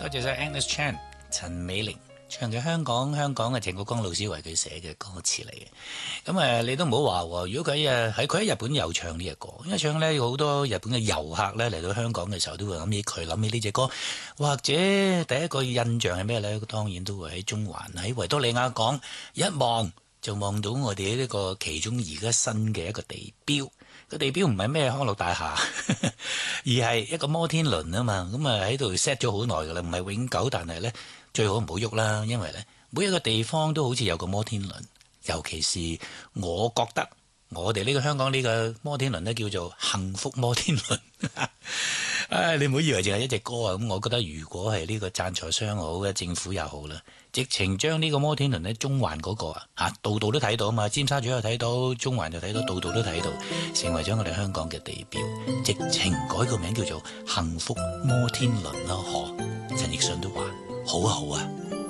多謝晒 Agnes Chan 陳美玲唱嘅香港嘅鄭國江老師為佢寫嘅歌詞嚟嘅。咁你都唔好話喎，如果佢喺日本又唱呢隻歌，因為唱呢好多日本嘅遊客呢嚟到香港嘅時候都會諗起佢，諗起呢隻歌，或者第一個印象係咩呢？當然都會喺中環喺維多利亞港一望就望到我哋呢個其中而家新嘅一個地標。個地標唔係咩康樂大廈，而係一個摩天輪啊嘛。咁喺度 set 咗好耐噶啦，唔係永久，但係呢最好唔好喐啦，因為呢每一個地方都好似有個摩天輪，尤其是我覺得我哋呢個香港呢個摩天輪呢叫做幸福摩天輪。你唔好以為淨係一隻歌啊！咁我覺得如果係呢個贊助商好嘅，政府又好啦，直情將呢個摩天輪呢中環嗰個度度都睇到啊嘛，尖沙咀又睇到，中環又睇到，度度都睇到，成為咗我哋香港嘅地標，直情改個名叫做幸福摩天輪咯。陳奕迅都話好啊好啊。